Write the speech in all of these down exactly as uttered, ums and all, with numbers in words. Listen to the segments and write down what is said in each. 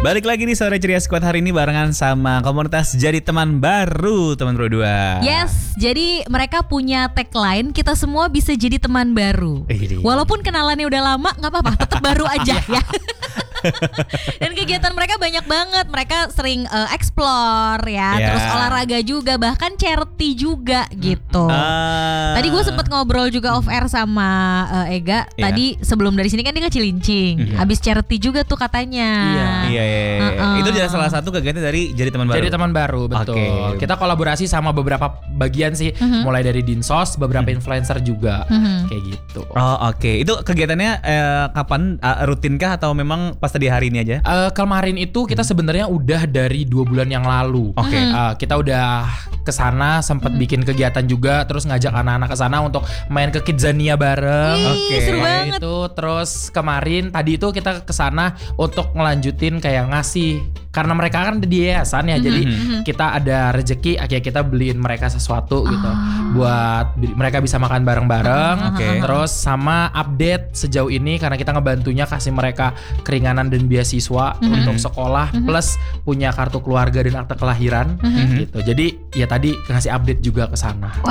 Balik lagi di Sore Ceria Squad hari ini barengan sama komunitas Jadi Teman Baru, teman Pro dua. Yes, jadi mereka punya tagline kita semua bisa jadi teman baru. Walaupun kenalannya udah lama, nggak apa-apa, tetap baru aja ya. Dan kegiatan mereka banyak banget. Mereka sering uh, explore ya, yeah. Terus olahraga juga, bahkan charity juga gitu. uh. Tadi gue sempet ngobrol juga off air sama uh, Ega. yeah. Tadi sebelum dari sini kan dia ke Cilincing, mm-hmm. Abis charity juga tuh katanya. Iya, iya, iya. Uh-uh. Itu jadi salah satu kegiatan dari Jadi Teman Baru. Jadi Teman Baru, betul. Okay. Kita kolaborasi sama beberapa bagian sih, mm-hmm. mulai dari Dinsos, beberapa mm-hmm. influencer juga, mm-hmm. kayak gitu. Oh oke, okay. Itu kegiatannya eh, kapan? Uh, rutinkah atau memang pas di hari ini aja? Uh, kemarin itu kita sebenarnya udah dari dua bulan yang lalu. Oke. Okay. Uh, kita udah kesana, sempat hmm. bikin kegiatan juga, terus ngajak anak-anak kesana untuk main ke Kidzania bareng. Oke. Okay. Seru banget. Itu terus kemarin tadi itu kita kesana untuk ngelanjutin kayak ngasih, karena mereka kan di yayasan ya, mm-hmm. jadi mm-hmm. kita ada rezeki, akhirnya kita beliin mereka sesuatu oh. gitu, buat mereka bisa makan bareng-bareng. Okay. Terus sama update sejauh ini karena kita ngebantunya kasih mereka keringanan dan beasiswa mm-hmm. untuk sekolah, mm-hmm. plus punya kartu keluarga dan akte kelahiran, mm-hmm. gitu. Jadi ya tadi ngasih update juga ke sana. Wah.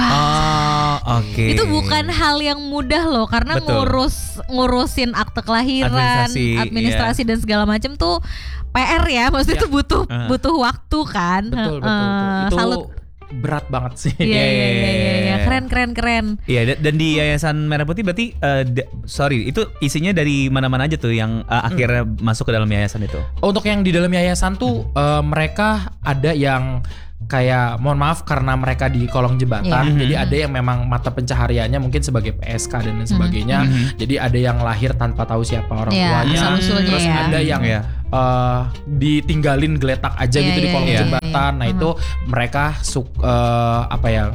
Oh, oke. Okay. Itu bukan hal yang mudah loh, karena Betul. ngurus ngurusin akte kelahiran, administrasi, administrasi yeah. dan segala macam tuh P R ya, maksudnya itu yeah. butuh uh. butuh waktu kan. Betul betul. Uh, betul. Itu salut. Berat banget sih. Iya iya iya iya, keren keren keren. Iya, dan di Yayasan Merah Putih berarti uh, d- sorry, itu isinya dari mana-mana aja tuh yang uh, akhirnya hmm. masuk ke dalam yayasan itu. Untuk yang di dalam yayasan tuh hmm. uh, mereka ada yang kayak mohon maaf karena mereka di kolong jembatan, yeah. jadi ada yang memang mata pencahariannya mungkin sebagai P S K dan lain sebagainya. Mm-hmm. Jadi ada yang lahir tanpa tahu siapa orang yeah, tuanya, terus ya. ada yang yeah. uh, ditinggalin geletak aja yeah, gitu yeah, di kolong yeah, jembatan. Yeah, yeah. Nah mm-hmm. itu mereka suk, uh, apa ya?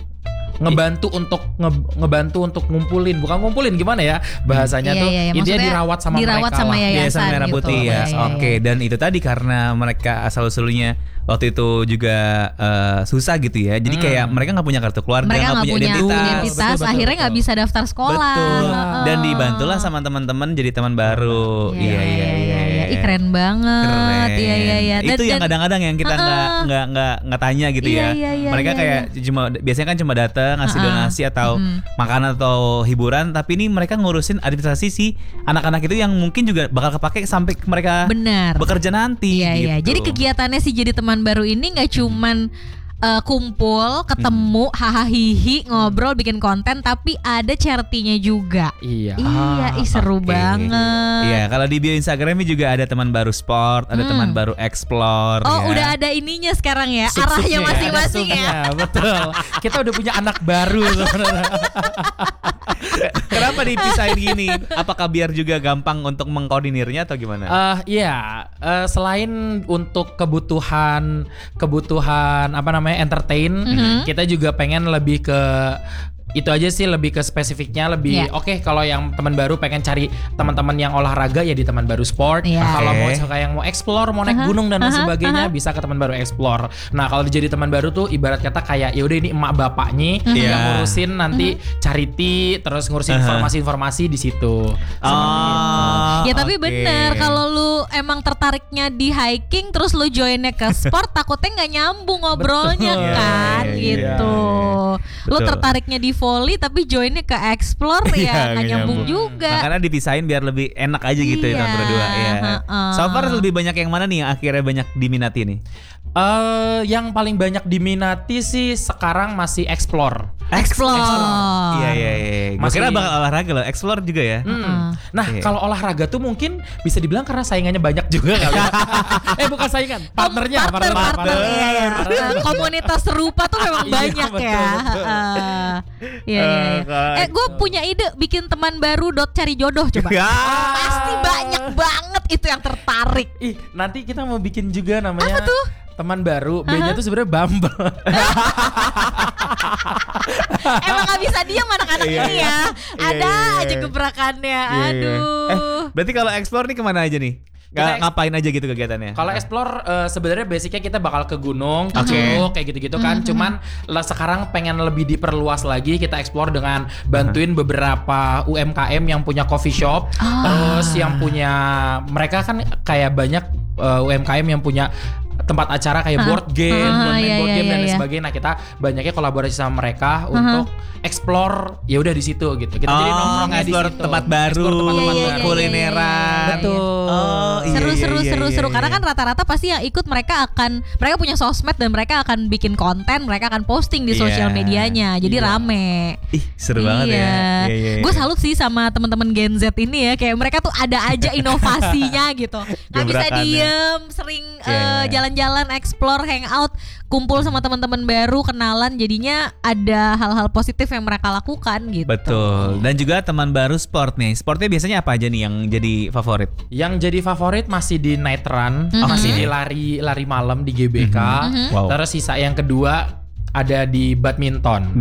ngebantu untuk nge, ngebantu untuk ngumpulin, bukan ngumpulin gimana ya bahasanya, iya, tuh iya, iya. intinya dirawat sama dirawat mereka sama lah. Yayasan Merah gitu. Putih ya. Iya, iya, Oke, iya. Dan itu tadi karena mereka asal usulnya waktu itu juga uh, susah gitu ya. Jadi hmm. kayak mereka nggak punya kartu keluarga, mereka nggak punya identitas, identitas betul, akhirnya nggak bisa daftar sekolah. Betul. Uh-uh. Dan dibantulah sama teman-teman jadi teman baru. Iya iya iya. Ih, keren banget. Keren. Iya iya iya. Itu dan, yang kadang-kadang yang kita nggak uh-uh. nggak nggak nggak tanya gitu iya, ya. Iya, iya, mereka iya, kayak iya. cuma biasanya kan cuma datang ngasih uh-uh. donasi atau mm-hmm. makanan atau hiburan, tapi ini mereka ngurusin administrasi si anak-anak itu yang mungkin juga bakal kepake sampai mereka Benar. bekerja nanti. Iya gitu. iya. Jadi kegiatannya sih Jadi Teman Baru ini nggak cuman Uh, kumpul, ketemu, hmm. hahaha hihi, ngobrol, bikin konten, tapi ada charity-nya juga. Iya. Iya, ah, ih seru okay. banget. Iya, kalau di bio Instagramnya juga ada Teman Baru Sport, ada hmm. Teman Baru Explore. Oh, ya. Udah ada ininya sekarang ya, arahnya masing-masing ya. Betul. Kita udah punya anak baru sebenarnya. Kenapa dipisahin gini? Apakah biar juga gampang untuk mengkoordinirnya atau gimana? Uh, iya, uh, selain untuk kebutuhan kebutuhan apa namanya entertain, mm-hmm. kita juga pengen lebih ke itu aja sih, lebih ke spesifiknya lebih yeah. oke okay, kalau yang Teman Baru pengen cari teman-teman yang olahraga ya di Teman Baru Sport. Yeah. Kalau okay. mau suka yang mau explore, mau naik uh-huh. gunung dan uh-huh. sebagainya uh-huh. bisa ke Teman Baru Explore. Nah, kalau jadi Teman Baru tuh ibarat kata kayak ya udah ini emak bapaknya uh-huh. yang ngurusin nanti uh-huh. charity, terus ngurusin uh-huh. informasi-informasi di situ. Oh, ya tapi okay. bener kalau lu emang tertariknya di hiking terus lu joinnya ke sport takutnya nggak nyambung ngobrolnya kan yeah, yeah, gitu. Yeah. Lu tertariknya di volley tapi joinnya ke explore ya nggak nyambung, nyambung juga. Makanya dipisahin biar lebih enak aja gitu iya, ya antara dua ya. Uh-uh. So far lebih banyak yang mana nih yang akhirnya banyak diminati nih? Uh, yang paling banyak diminati sih sekarang masih explore. Explore. explore. Iya iya iya. Masih kira bakal olahraga loh, explore juga ya. Hmm. Uh-uh. Nah yeah. kalau olahraga tuh mungkin bisa dibilang karena saingannya banyak juga kali. eh bukan saingan, partnernya, partner, partner, partner, partner. Iya, iya. partner. Komunitas serupa tuh memang banyak betul, ya. Betul. Uh, iya iya. iya. Eh gue punya ide bikin teman baru dot cari jodoh coba. Ya. Pasti banyak banget itu yang tertarik. Ih nanti kita mau bikin juga namanya. Apa tuh? Teman Baru, B-nya tuh sebenarnya Bumble. Emang gak bisa diam anak-anak iya, ini iya. ya. Ada iya, iya, aja gebrakannya. iya, Aduh. Iya. Eh, berarti kalau explore nih kemana aja nih? Gak, ngapain aja gitu kegiatannya? Kalau explore uh, sebenarnya basicnya kita bakal ke gunung, ke okay. Curug, kayak gitu-gitu kan. Mm-hmm. Cuman lah sekarang pengen lebih diperluas lagi, kita explore dengan bantuin uh-huh. beberapa U M K M yang punya coffee shop, oh. terus yang punya mereka kan kayak banyak uh, U M K M yang punya tempat acara kayak uh, board game, uh, main iya, board iya, game dan iya, lain iya. sebagainya. Nah, kita banyaknya kolaborasi sama mereka uh-huh. untuk explore ya udah di situ gitu. Kita oh, jadi nongkrongnya di explore situ. tempat baru, Explore tempat-tempat iya, iya, baru. iya, kulineran. Betul. Oh, iya, seru iya, seru iya, seru iya, seru iya. karena kan rata-rata pasti yang ikut mereka akan mereka punya sosmed dan mereka akan bikin konten, mereka akan posting di Iya. sosial medianya. Jadi Iya. rame. Ih, seru banget ya. Iya, iya, iya. Gue salut sih sama teman-teman Gen Z ini ya, kayak mereka tuh ada aja inovasinya gitu. Gak bisa Gebrakannya. diem, sering Iya, eh, iya. jalan-jalan, explore, hangout, kumpul sama teman-teman baru, kenalan. Jadinya ada hal-hal positif yang mereka lakukan gitu. Betul. Dan juga teman baru sport nih. Sportnya biasanya apa aja nih yang jadi favorit? Yang jadi favorit masih di night run, Mhm. masih di lari lari malam di G B K. Mhm. Wow. Terus sisa yang kedua ada di badminton.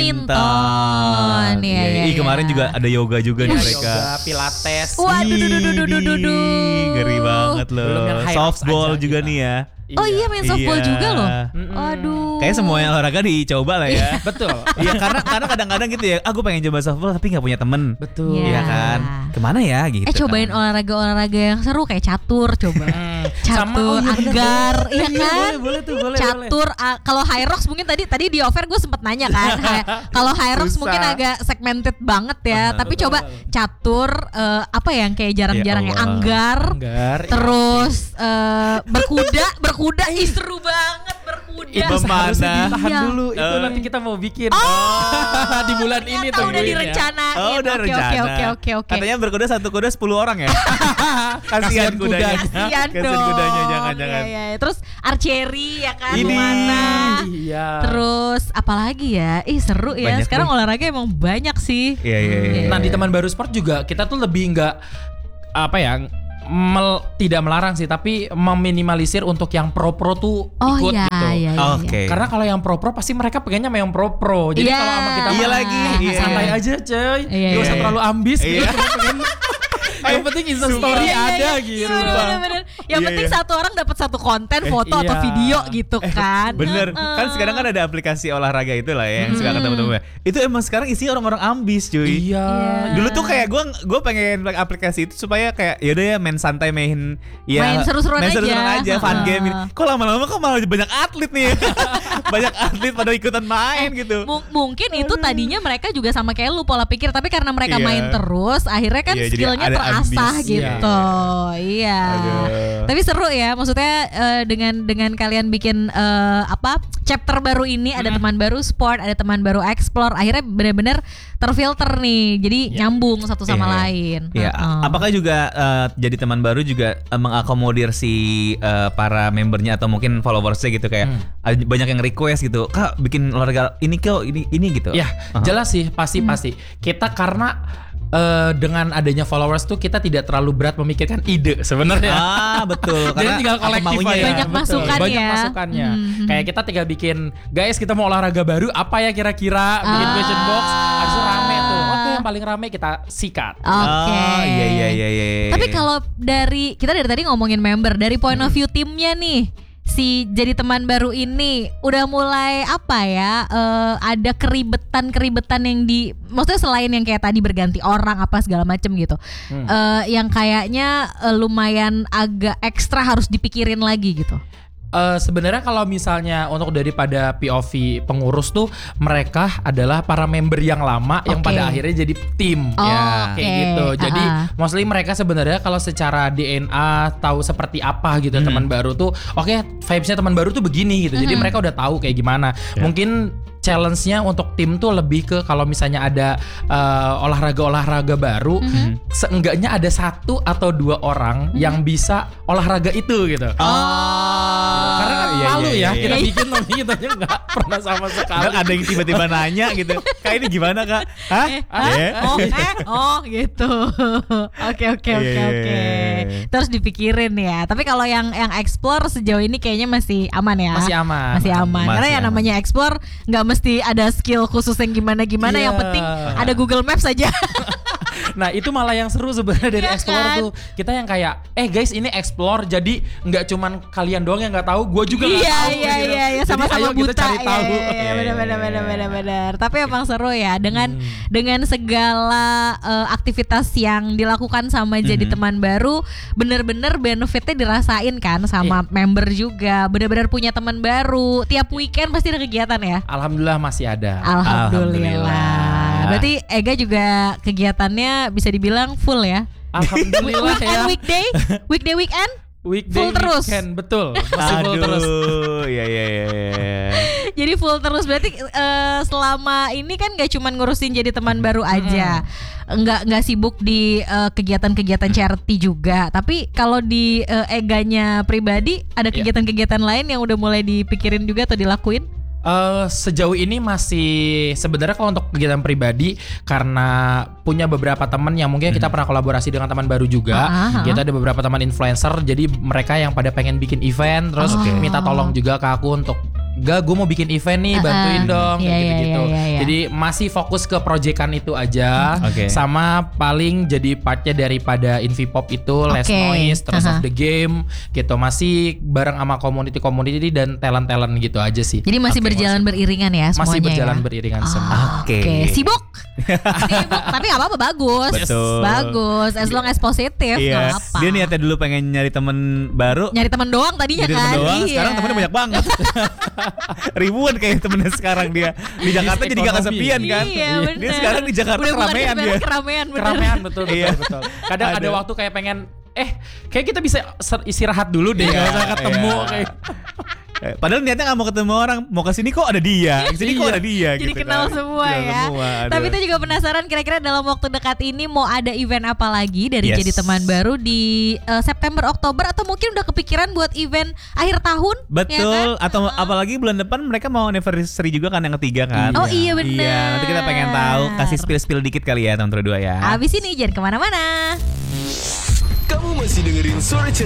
Badminton, iya, iya, Ih, iya. kemarin juga ada yoga juga nih Iya, mereka. yoga, pilates. Waduh, duh, duh, duh, duh, duh, duh. Ih, ngeri banget loh. Belum yang high rocks Softball aja juga kita. nih ya. Oh iya main softball Iya. juga loh. Mm-mm. Aduh. Kayak semua yang olahraga dicoba lah ya. Betul. Iya karena karena kadang-kadang gitu ya. Aku pengen coba softball tapi nggak punya temen. Betul. Iya. Iya kan. Kemana ya gitu. Eh cobain kan. olahraga-olahraga yang seru kayak catur coba. Hmm, Catur, oh iya bener, anggar, boleh. iya Iya, kan? boleh, boleh tuh, boleh, Catur, ah, kalau high rocks mungkin tadi tadi di offer gue sempet nanya kan. Kayak, kalau high rocks Susah. mungkin agak segmented banget ya. Betul. Tapi coba catur, eh, apa ya yang kayak jarang-jarang ya, Ya Allah. anggar. Anggar. Terus eh, berkuda, berkuda ih seru banget berkuda. Itu seharusnya ditahan Iya. dulu. Itu Oh. nanti kita mau bikin. Oh, di bulan ini ternyata tuh. udah ya. direncanain. Oh udah Oke, rencana. Oke oke oke oke. Katanya berkuda satu kuda sepuluh orang ya. Kasihan Kasihan kudanya. kudanya. Kasian Kasihan dong. kudanya jangan-jangan. Iya, iya. Terus archery ya kan Ini. mana. Iya. Terus apalagi ya? Ih seru ya. Banyak Sekarang nih. olahraga emang banyak sih. Iya iya iya. Nah di teman baru sport juga kita tuh lebih nggak apa ya mel, tidak melarang sih tapi meminimalisir untuk yang pro pro tuh Oh ikut iya, gitu. iya, iya. Oke. Karena kalau yang pro pro pasti mereka pengennya sama yang pro pro. Jadi Iya. kalau sama kita Iya mah, lagi, eh, iya. santai aja coy. Iya, Gak usah iya. terlalu ambis. Iya. Gitu. Kita pengen- yang penting Insta story Iya, iya, ada iya. gitu. Iya, bener-bener. Yang Iya, penting iya. satu orang dapat satu konten, foto atau iya. video gitu kan. Bener, Heeh. kan sekarang kan ada aplikasi olahraga itu lah ya yang suka ketemu temen. Itu emang sekarang isinya orang-orang ambis cuy. Iya. Dulu tuh kayak gue gue pengen pakai aplikasi itu supaya kayak yaudah ya main santai main ya Main seru-seruan main seru-seruan aja. aja, fun Heeh. game ini. Kok lama-lama kok malah banyak atlet nih. Banyak atlet pada ikutan main gitu. M- mungkin itu tadinya mereka juga sama kayak lu pola pikir, tapi karena mereka Iya. main terus akhirnya kan Iya, jadi skillnya ada terasah ambis. gitu. Iya. Aduh. Tapi seru ya, maksudnya eh, dengan dengan kalian bikin eh, apa chapter baru ini, ada teman baru sport, ada teman baru explore, akhirnya benar-benar terfilter nih, jadi nyambung satu sama Iya. lain. Iya, Heeh. apakah juga eh, jadi teman baru juga eh, mengakomodir si eh, para membernya atau mungkin followersnya gitu kayak ada banyak yang request gitu, Kak bikin olahraga ini kok ini ini gitu. Ya, Aha. jelas sih, pasti pasti. Kita karena eh, dengan adanya followers tuh kita tidak terlalu berat memikirkan ide sebenarnya. Ah betul. Jadi Karena tinggal apa kolektif maunya aja. ya. Banyak Betul. masukan Banyak ya. masukannya. Mhm. Kayak kita tinggal bikin, guys kita mau olahraga baru apa ya kira-kira, bikin Ah. question box, habis itu rame tuh. Oke yang paling rame kita sikat. Oke. Oh, iya iya iya iya. Tapi kalau dari kita dari tadi ngomongin member, dari point of view timnya nih, si jadi teman baru ini udah mulai apa ya? eh, ada keribetan-keribetan yang di, maksudnya selain yang kayak tadi berganti orang apa segala macem gitu, Hmm. eh, yang kayaknya eh, lumayan agak ekstra harus dipikirin lagi gitu. Eh, sebenarnya kalau misalnya untuk daripada P O V pengurus tuh mereka adalah para member yang lama yang Oke. pada akhirnya jadi tim Oh, ya kayak oke. gitu. Jadi Ah. mostly mereka sebenarnya kalau secara D N A tahu seperti apa gitu Hmm. teman baru tuh oke vibes-nya teman baru tuh begini gitu. Jadi mereka udah tahu kayak gimana. Ya. Mungkin challenge-nya untuk tim tuh lebih ke kalau misalnya ada eh, olahraga-olahraga baru, seenggaknya ada satu atau dua orang yang bisa olahraga itu gitu. Oh. Karena kan iya, malu iya, ya iya, kita iya. bikin tapi kita aja nggak pernah sama sekali. Kan ada yang tiba-tiba nanya gitu. Kak ini gimana Kak? Hah? Hah? Eh? Oh, eh, oh gitu. Oke oke oke Iya, oke. iya, iya. Terus dipikirin ya. Tapi kalau yang yang explore sejauh ini kayaknya masih aman ya. Masih aman. Masih aman. Masih Karena yang aman. namanya explore nggak mesti ada skill khusus yang gimana-gimana. Iya. Yang penting ada Google Maps saja. Nah itu malah yang seru sebenarnya dari Iya explore kan? tuh. Kita yang kayak, eh guys ini explore, jadi nggak cuman kalian doang yang nggak tahu, gue juga nggak Iya tahu. iya gitu. iya iya, Jadi sama-sama ayo buta kita cari ya, tahu. iya, iya, Iya, benar iya, benar iya. benar benar benar. Tapi emang seru ya dengan Hmm. dengan segala eh, aktivitas yang dilakukan sama jadi Mhm. teman baru, bener-bener benefitnya dirasain kan sama member juga. Bener-bener punya teman baru. Tiap weekend pasti ada kegiatan ya. Alhamdulillah masih ada. Alhamdulillah. Alhamdulillah. Berarti Ega juga kegiatannya bisa dibilang full ya. Alhamdulillah Weekend ya. weekday, weekday weekend. Weekday, full terus. weekend, betul. Masih full terus. Aduh, iya iya iya. iya. Jadi full terus berarti eh, selama ini kan gak cuman ngurusin jadi teman baru aja, nggak nggak sibuk di eh, kegiatan-kegiatan charity juga. Tapi kalau di eh, Eganya pribadi ada Iya. kegiatan-kegiatan lain yang udah mulai dipikirin juga atau dilakuin? Eh, sejauh ini masih sebenarnya kalau untuk kegiatan pribadi karena punya beberapa teman yang mungkin kita pernah kolaborasi dengan teman baru juga. Ah, ah, Kita ada beberapa teman influencer, jadi mereka yang pada pengen bikin event terus Oke. minta tolong juga ke aku untuk Gak, gue mau bikin event nih, Ah, bantuin dong, iya, kayak iya, gitu-gitu. iya, iya, iya. Jadi masih fokus ke proyekan itu aja. Oke. Sama paling jadi partnya daripada Invipop itu Less Oke. Noise, terus Aha. of the game, gitu. Masih bareng sama community-community dan talent-talent gitu aja sih. Jadi masih Oke, berjalan beriringan ya semuanya. masih berjalan ya? beriringan Ah, semua. Oke. Oke, sibuk. Sibuk, tapi gak apa-apa, bagus. Betul. Bagus, as long as positif, Iya. gak apa. Dia niatnya dulu pengen nyari temen baru. Nyari teman doang tadinya Jadi kan. temen doang, Iya. sekarang temennya banyak banget. Ribuan kayak temennya sekarang dia. Di Jakarta jadi gak Ekonomi. kesepian kan. Iya, Dia bener. sekarang di Jakarta Udah bukan keramaian kesepian, dia. Keramaian, bener. Keramaian betul betul Iya. betul. Kadang ada Aduh. waktu kayak pengen eh kayak kita bisa ser- istirahat dulu deh, Iya, gak usah ketemu iya. kayak. Eh, Padahal niatnya gak mau ketemu orang. Mau kesini kok ada dia. Kesini kok ada dia. Jadi gitu kenal kan. semua Kenal ya. semua, aduh. Tapi kita juga penasaran kira-kira dalam waktu dekat ini mau ada event apa lagi dari Yes. jadi teman baru di eh, September Oktober atau mungkin udah kepikiran buat event akhir tahun? Betul, ya kan? atau Ah. apalagi bulan depan mereka mau anniversary juga kan yang ketiga kan. Oh iya benar. Iya, nanti kita pengen tahu, kasih spill-spill dikit kali ya teman berdua ya. Abis ini jangan kemana-mana. Kamu masih dengerin Suara